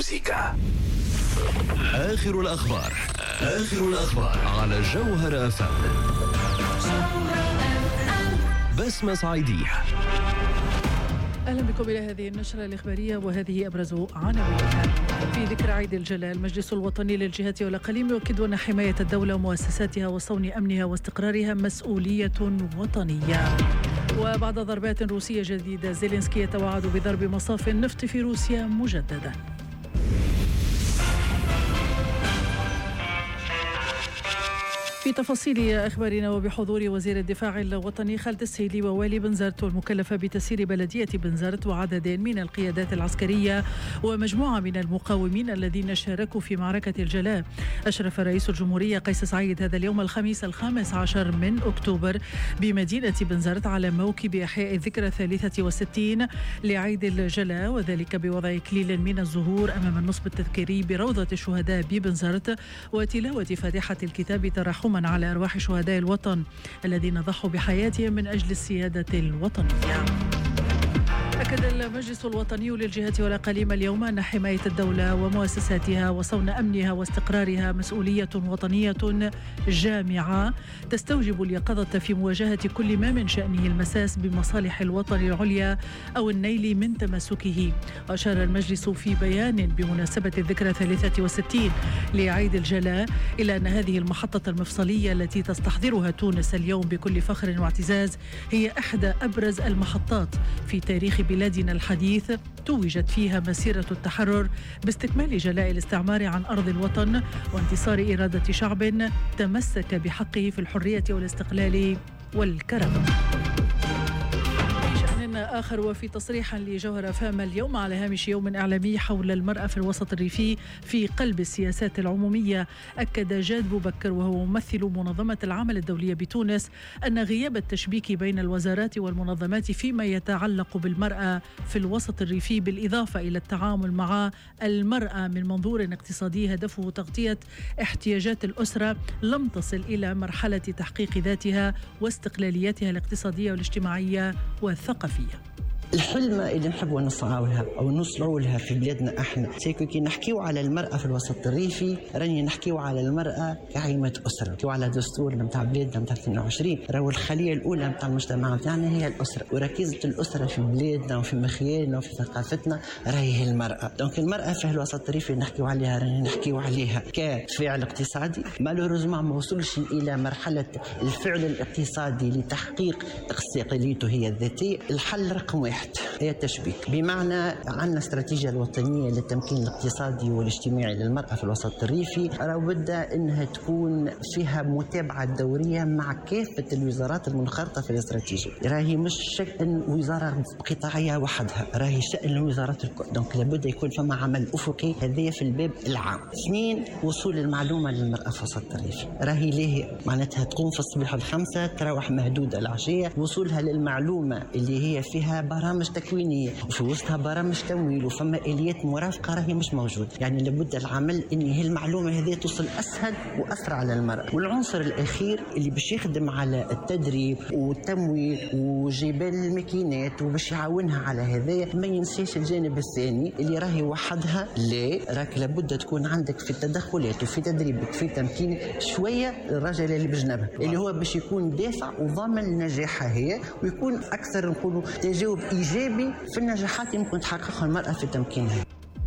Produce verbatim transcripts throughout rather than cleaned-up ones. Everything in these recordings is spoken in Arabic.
الموسيقى. آخر الأخبار آخر الأخبار على جوهر أف أم. بسمة صعيدية. أهلا بكم إلى هذه النشرة الإخبارية وهذه أبرز عناوينها. في ذكرى عيد الجلاء، المجلس الوطني للجهات والأقاليم يؤكد أن حماية الدولة ومؤسساتها وصون أمنها واستقرارها مسؤولية وطنية. وبعد ضربات روسية جديدة، زيلينسكي يتوعد بضرب مصاف النفط في روسيا مجددا. في تفاصيل أخبارنا وبحضور وزير الدفاع الوطني خالد السهيلي ووالي بنزرت المكلفة بتسيير بلدية بنزرت وعدد من القيادات العسكرية ومجموعة من المقاومين الذين شاركوا في معركة الجلاء. أشرف رئيس الجمهورية قيس سعيد هذا اليوم الخميس الخامس عشر من أكتوبر بمدينة بنزرت على موكب إحياء الذكرى الثالثة والستين لعيد الجلاء، وذلك بوضع إكليل من الزهور أمام النصب التذكاري بروضة الشهداء ببنزرت وتلاوة فاتحة الكتاب ترحما على أرواح شهداء الوطن الذين ضحوا بحياتهم من أجل السيادة الوطنية. أكد المجلس الوطني للجهات والأقاليم اليوم أن حماية الدولة ومؤسساتها وصون أمنها واستقرارها مسؤولية وطنية جامعة تستوجب اليقظة في مواجهة كل ما من شأنه المساس بمصالح الوطن العليا أو النيل من تمسكه. وأشار المجلس في بيان بمناسبة الذكرى الثالثة والستين لعيد الجلاء إلى أن هذه المحطة المفصلية التي تستحضرها تونس اليوم بكل فخر واعتزاز هي إحدى أبرز المحطات في تاريخ بلادنا الحديث، توجت فيها مسيرة التحرر باستكمال جلاء الاستعمار عن أرض الوطن وانتصار إرادة شعب تمسك بحقه في الحرية والاستقلال والكرامة. آخر وفي تصريح لجوهر أف أم اليوم على هامش يوم إعلامي حول المرأة في الوسط الريفي في قلب السياسات العمومية، أكد جاد بوبكر وهو ممثل منظمة العمل الدولية بتونس أن غياب التشبيك بين الوزارات والمنظمات فيما يتعلق بالمرأة في الوسط الريفي بالإضافة إلى التعامل مع المرأة من منظور اقتصادي هدفه تغطية احتياجات الأسرة لم تصل إلى مرحلة تحقيق ذاتها واستقلاليتها الاقتصادية والاجتماعية والثقافية. الحلمة اللي نحبوا نسعوا لها أو نوصلوا لها في بلادنا احنا سيكون كي نحكيو على المرأة في الوسط الريفي، راني نحكيو على المرأة كعيمة أسرة، نحكيو على دستور نتاع بلادنا نتاع اثنين وعشرين، راهو الخلية الأولى نتاع المجتمع نتاعنا هي الأسرة، وركيزة الأسرة في بلادنا وفي مخيالنا وفي ثقافتنا راهي هي المرأة. دونك المرأة في الوسط الريفي نحكيو عليها، راني نحكيو عليها كفعل اقتصادي، مالوريزمون ما وصلش إلى مرحلة الفعل الاقتصادي لتحقيق استقلاليته هي الذاتية. الحل رقم واحد هي التشبيك، بمعنى عندنا استراتيجية الوطنية للتمكين الاقتصادي والاجتماعي للمرأة في الوسط الريفي، لابد انها تكون فيها متابعة دورية مع كافة الوزارات المنخرطة في الاستراتيجية. راهي مش شأن وزارة قطاعية وحدها، راهي شأن الوزارات الكل، دونك لابد يكون فما عمل أفقي، هذه في الباب العام. اثنين، وصول المعلومة للمرأة في الوسط الريفي، راهي ليه معناتها تقوم في الصباح الخمسة تروح مهدودة العشية، وصولها للمعلومة اللي هي فيها برامج تكوينية وفي وسطها برامج تمويل وفما آليات مرافقة راهي مش موجود، يعني لابد العمل ان هي المعلومة هذه توصل اسهل واسرع للمرأة. والعنصر الاخير اللي باش يخدم على التدريب والتمويل وجبال الماكينات وباش يعاونها على هذايا، ما ينسيش الجانب الثاني اللي راهي وحدها، لا راك لابد تكون عندك في التدخلات وفي تدريبك في تمكين شوية الرجل اللي بجنبها اللي هو باش يكون دافع وضامن نجاحها هي، ويكون اكثر نقولوا تجاوب إيجابي في النجاحات يمكن تحققها المرأة في تمكينها.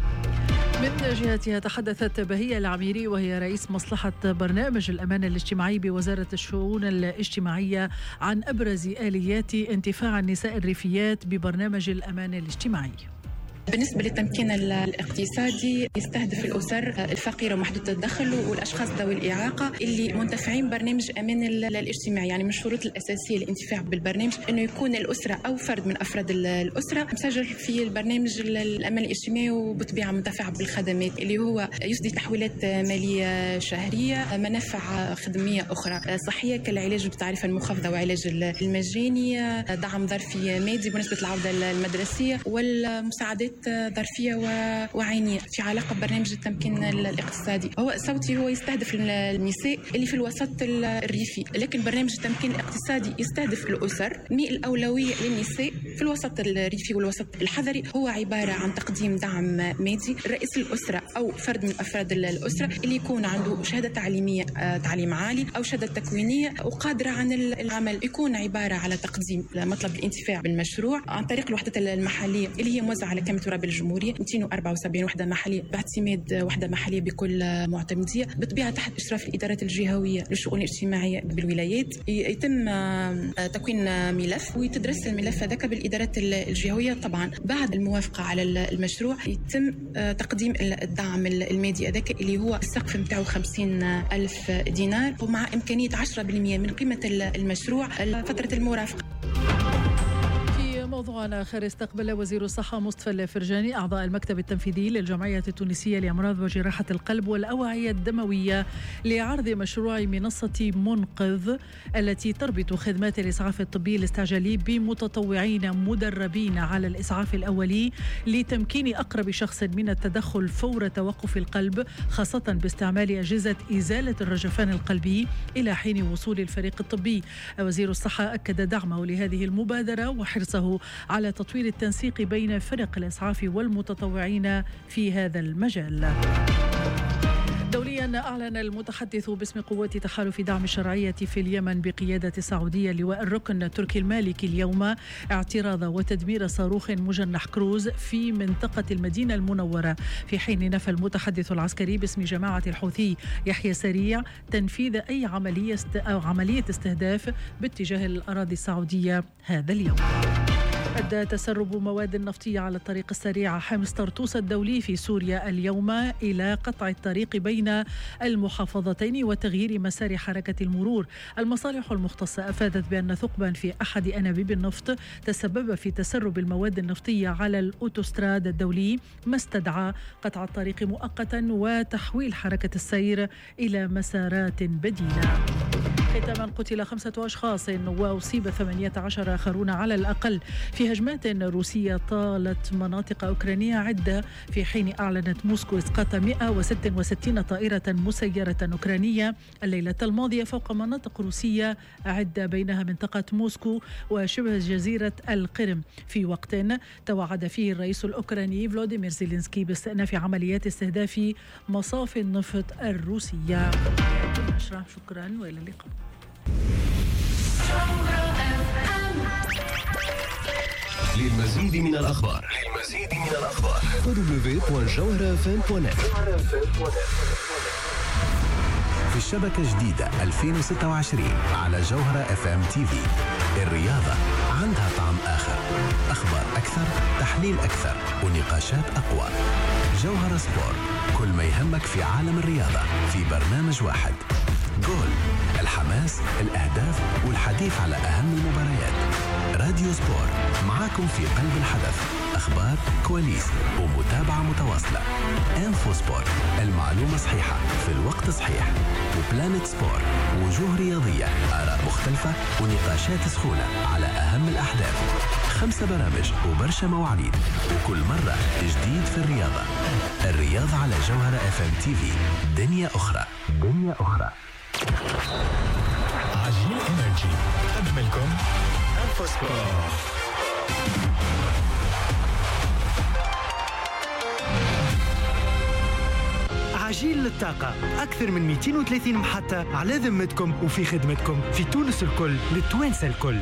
من جهتها تحدثت بهية العميري وهي رئيس مصلحة برنامج الأمان الاجتماعي بوزارة الشؤون الاجتماعية عن أبرز آليات انتفاع النساء الريفيات ببرنامج الأمان الاجتماعي. بالنسبة للتمكين الاقتصادي يستهدف الأسر الفقيرة ومحدودة الدخل والأشخاص ذوي الإعاقة اللي منتفعين برنامج أمان الاجتماعي. يعني من الشروط الأساسية للانتفاع بالبرنامج أنه يكون الأسرة أو فرد من أفراد الأسرة مسجل في البرنامج الأمان الاجتماعي وبطبيعة منتفع بالخدمات اللي هو يسدي تحويلات مالية شهرية، منافع خدمية أخرى صحية كالعلاج بالتعرفة المخفضة وعلاج المجاني، دعم ظرفي مادي بالنسبة للعودة المدرسية والمساعدات ظرفية وعينية في علاقة ببرنامج التمكين الاقتصادي. هو صوتي هو يستهدف النساء اللي في الوسط الريفي، لكن برنامج التمكين الاقتصادي يستهدف الأسر. مي الأولوية للنساء في الوسط الريفي والوسط الحضري هو عبارة عن تقديم دعم مادي. رئيس الأسرة أو فرد من أفراد الأسرة اللي يكون عنده شهادة تعليمية تعليم عالي أو شهادة تكوينية وقادرة عن العمل، يكون عبارة على تقديم مطلب الانتفاع بالمشروع عن طريق الوحدات المحلية اللي هي موزعة على كامل تراب الجمهورية، مئتين وأربعة وسبعين وحدة محلية باعتماد وحدة محلية بكل معتمدية، بالطبيعة تحت إشراف الإدارات الجهوية للشؤون الاجتماعية بالولايات. يتم تكوين ملف ويتدرس الملف هذاك بالإدارات الجهوية. طبعا بعد الموافقة على المشروع يتم تقديم الدعم المادي هذاك اللي هو السقف متاعه خمسين ألف دينار، ومع إمكانية عشرة بالمئة من قيمة المشروع فترة المرافقة. موضوع آخر، استقبل وزير الصحة مصطفى الفرجاني أعضاء المكتب التنفيذي للجمعية التونسية لأمراض وجراحة القلب والأوعية الدموية لعرض مشروع منصة منقذ التي تربط خدمات الإسعاف الطبي الاستعجالي بمتطوعين مدربين على الإسعاف الأولي لتمكين أقرب شخص من التدخل فور توقف القلب، خاصة باستعمال أجهزة إزالة الرجفان القلبي إلى حين وصول الفريق الطبي. وزير الصحة أكد دعمه لهذه المبادرة وحرصه على تطوير التنسيق بين فرق الإسعاف والمتطوعين في هذا المجال. دوليا، أعلن المتحدث باسم قوات تحالف دعم الشرعية في اليمن بقيادة السعودية لواء الركن التركي المالكي اليوم اعتراض وتدمير صاروخ مجنح كروز في منطقة المدينة المنورة، في حين نفى المتحدث العسكري باسم جماعة الحوثي يحيى سريع تنفيذ أي عملية أو عملية استهداف باتجاه الأراضي السعودية هذا اليوم. أدى تسرب مواد نفطية على الطريق السريع حمص طرطوس الدولي في سوريا اليوم إلى قطع الطريق بين المحافظتين وتغيير مسار حركة المرور. المصالح المختصة أفادت بأن ثقبا في أحد أنابيب النفط تسبب في تسرب المواد النفطية على الأوتوستراد الدولي، ما استدعى قطع الطريق مؤقتا وتحويل حركة السير إلى مسارات بديلة. ختاما، قتل خمسة أشخاص وأصيب ثمانية عشر آخرون على الأقل في هجمات روسية طالت مناطق أوكرانية عدة، في حين أعلنت موسكو إسقاط مئة وستة وستين طائرة مسيرة أوكرانية الليلة الماضية فوق مناطق روسية عدة بينها منطقة موسكو وشبه جزيرة القرم، في وقت توعد فيه الرئيس الأوكراني فلوديمير زيلينسكي باستئناف عمليات استهداف مصافي النفط الروسية. شكرا وإلى اللقاء. للمزيد من الأخبار للمزيد من الأخبار دبليو دوت جوهرة اف ام دوت نت. في الشبكة جديدة ألفين وستة وعشرين على جوهرة اف ام تي في. الرياضة عندها طعم آخر، أخبار أكثر، تحليل أكثر، ونقاشات أقوى. جوهرة سبورت، كل ما يهمك في عالم الرياضة في برنامج واحد. جول، الحماس، الأهداف والحديث على أهم المباريات. راديو سبورت معاكم في قلب الحدث، أخبار، كواليس ومتابعة متواصلة. انفو سبورت، المعلومة صحيحة في الوقت صحيح. وبلانت سبورت، وجوه رياضية، آراء مختلفة ونقاشات سخونة على أهم الأحداث. خمسة برامج وبرشا مواعيد، وكل مرة جديد في الرياضة. الرياضة على جوهرة اف ام تي في، دنيا أخرى دنيا أخرى. عجين انرجي قدم لكم انفو سبورت. عجين للطاقة، أكثر من مئتين وثلاثين محطة على ذمتكم وفي خدمتكم في تونس الكل للتوانسة الكل.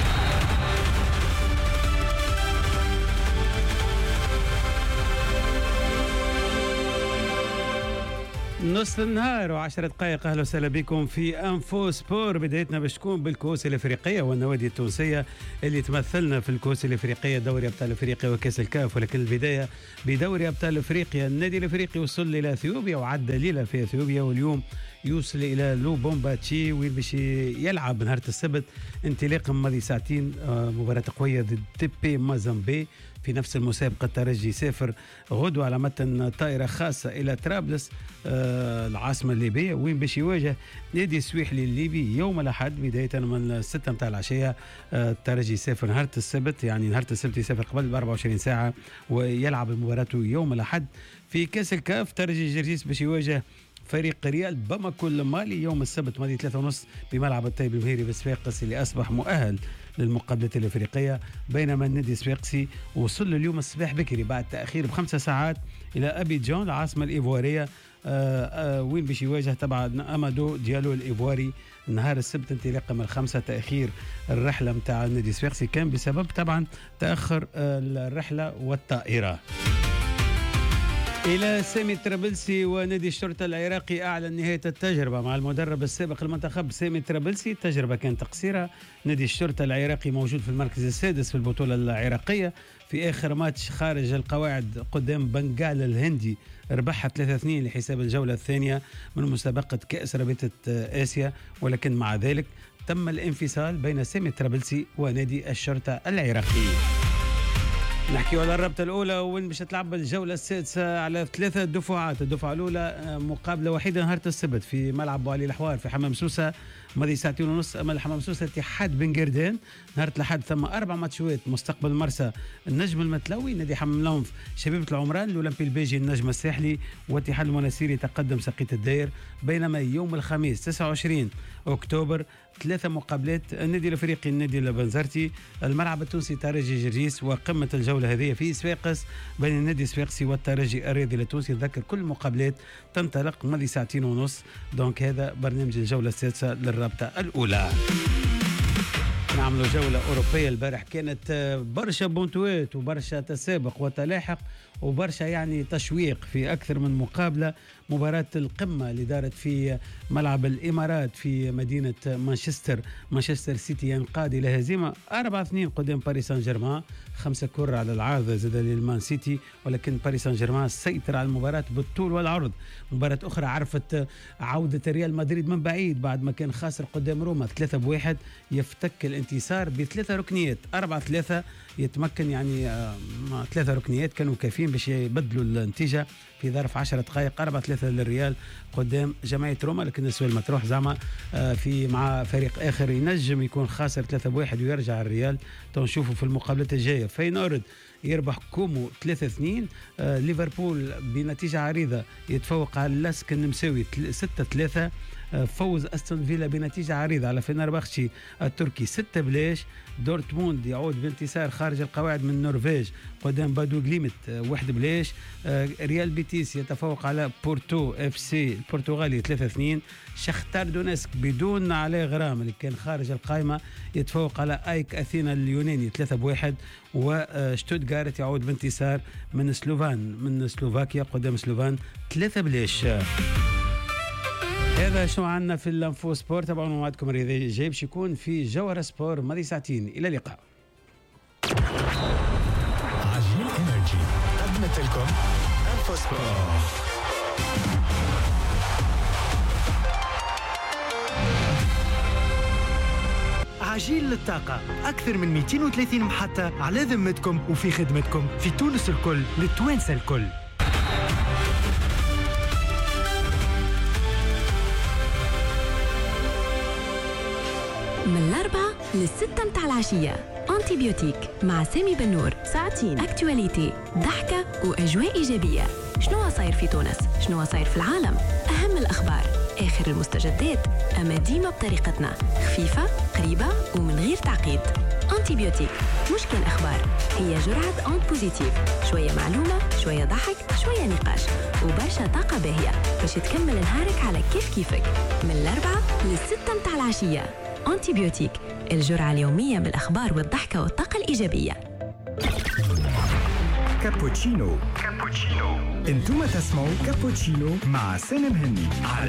نص النهار وعشرة دقائق. أهلا وسهلا بكم في أنفو سبور. بدايتنا باش تكون بالكؤوس الإفريقية والنوادي التونسية اللي تمثلنا في الكؤوس الإفريقية، دوري أبطال إفريقيا وكأس الكاف. ولكن البداية بدوري أبطال إفريقيا. النادي الإفريقي وصل إلى أثيوبيا وعد ليلة في أثيوبيا، واليوم يوصل إلى لوبومباتشي وين باش يلعب نهار السبت انطلاقا ماضي ساعتين مباراة قوية ضد تيبي مازامبي في نفس المسابقة. الترجي سافر غدوة على متن طائرة خاصة إلى طرابلس آه العاصمة الليبية وين باش يواجه نادي السويحلي الليبي يوم الأحد بداية من الستة متاع العشية. آه الترجي سافر نهار السبت، يعني نهار السبت يسافر قبل ب أربعة وعشرين ساعة ويلعب المباراة يوم الأحد. في كأس الكاف ترجي جرجيس باش يواجه فريق ريال باماكو المالي يوم السبت ماضي ثلاثة ونص بملعب الطيب المهيري بصفاقس اللي أصبح مؤهل للمقابلات الافريقيه، بينما النادي الصفاقسي وصل اليوم الصباح بكري بعد تاخير بخمسة ساعات الى ابيجان العاصمه الايفواريه آآ آآ وين باش يواجه طبعا امادو ديالو الايفواري نهار السبت انطلاقا من الخمسه. تاخير الرحله نتاع النادي الصفاقسي كان بسبب طبعا تاخر الرحله والطائره. إلى سامي طرابلسي ونادي الشرطة العراقي أعلن نهاية التجربة مع المدرب السابق المنتخب سامي طرابلسي. التجربة كانت قصيرة. نادي الشرطة العراقي موجود في المركز السادس في البطولة العراقية. في آخر ماتش خارج القواعد قدام بنغال الهندي ربحها ثلاثة اثنين لحساب الجولة الثانية من مسابقة كأس رابطة آسيا، ولكن مع ذلك تم الانفصال بين سامي طرابلسي ونادي الشرطة العراقي. نحكي على الرابطة الأولى وين باش تلعب الجولة السادسة على ثلاثة دفعات. الدفعة الأولى مقابلة وحيدة نهار السبت في ملعب بوعلي الحوار في حمام سوسة ماضي ساعتين ونص أمام حمام سوسة اتحاد بن قردان. نهار الأحد ثم أربع ماتشات مستقبل مرسى النجم المتلوي نادي حمام لونف شبيبة العمران الأولمبي البيجي النجم الساحلي واتحاد المناسير يتقدم سقيت الداير. بينما يوم الخميس تسعة وعشرين أكتوبر ثلاثة مقابلات النادي الافريقي النادي البنزرتي الملعب التونسي ترجي جرجيس وقمة الجولة هذه في صفاقس بين النادي الصفاقسي والترجي الرياضي التونسي. نذكر كل المقابلات تنطلق ماضي ساعتين ونص. دونك هذا برنامج الجولة السادسة للرابطة الأولى. نعملوا جولة أوروبية البارح كانت برشا بونتوات وبرشا تسابق وتلاحق وبرشا يعني تشويق في أكثر من مقابلة. مباراة القمة اللي دارت في ملعب الإمارات في مدينة مانشستر، مانشستر سيتي ينقاد إلى هزيمة أربعة اثنين قدام باريس سان جيرمان، خمسة كرة على العارضة زاد للمان سيتي، ولكن باريس سان جيرمان سيطر على المباراة بالطول والعرض. مباراة أخرى عرفت عودة ريال مدريد من بعيد بعد ما كان خاسر قدام روما ثلاثة بواحد، يفتك الانتصار بثلاثة ركنيات أربعة ثلاثة، يتمكن يعني آه ثلاثة ركنيات كانوا كافيين باش يبدلوا النتيجة في ظرف عشرة دقائق. أربعة ثلاثة للريال قدام جمعية روما، لكن السؤال ما تروح زعما آه في مع فريق آخر ينجم يكون خاسر ثلاثة بواحد ويرجع الريال. تنشوفوا في المقابلات الجاية فاينورد يربح كومو ثلاثة اثنين، آه ليفربول بنتيجة عريضة يتفوق على اللاسك النمساوي ستة ثلاثة، فوز أستون فيلا بنتيجة عريضة على فنربخشي التركي ستة بلاش. دورتموند يعود بانتصار خارج القواعد من النرويج قدام بادو جليمت واحد بلاش. ريال بيتيس يتفوق على بورتو اف سي البرتغالي ثلاثة اثنين. شختار دونيسك بدون عليه غرام اللي كان خارج القائمة يتفوق على ايك اثينا اليوناني ثلاثة بواحد. وشتوتغارت يعود بانتصار من سلوفان من سلوفاكيا قدام سلوفان ثلاثة بلاش. هذا شو عنا في الانفو سبور. طبعا موعدكم الرياضي جاي باش يكون في جوهرة سبور ماضي ساعتين. الى اللقاء. عجين انرجي قدمت لكم انفو سبور. عجين للطاقة أكثر من مئتين وثلاثين محطة على ذمتكم وفي خدمتكم في تونس الكل للتوانسة الكل. من الأربعة للستة متاع العشية أنتيبيوتيك مع سامي بنور. ساعتين أكتواليتي، ضحكة وأجواء إيجابية. شنو صاير في تونس؟ شنو صاير في العالم؟ أهم الأخبار، آخر المستجدات، أما ديما بطريقتنا، خفيفة قريبة ومن غير تعقيد. أنتيبيوتيك مش كان أخبار، هي جرعة أنت بوزيتيف، شوية معلومة، شوية ضحك، شوية نقاش وبرشا طاقة باهية باش تكمل نهارك على كيف كيفك. من الأربعة للستة متاع العشية أنتيبيوتيك، الجرعة اليومية بالأخبار والضحكة والطاقة الإيجابية. كابوتشينو. كابوتشينو. انتم تسمعوا كابوتشينو مع سالم هني.